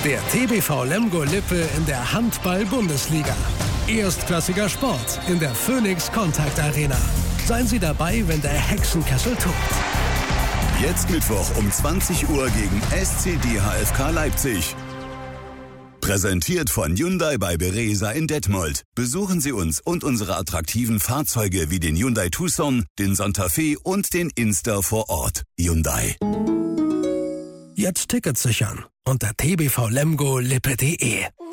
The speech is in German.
Der TBV Lemgo Lippe in der Handball-Bundesliga. Erstklassiger Sport in der Phoenix Contact Arena. Seien Sie dabei, wenn der Hexenkessel tobt. Jetzt Mittwoch um 20 Uhr gegen SC DHFK Leipzig. Präsentiert von Hyundai bei Beresa in Detmold. Besuchen Sie uns und unsere attraktiven Fahrzeuge wie den Hyundai Tucson, den Santa Fe und den Inster vor Ort. Hyundai. Jetzt Tickets sichern unter tbvlemgolippe.de.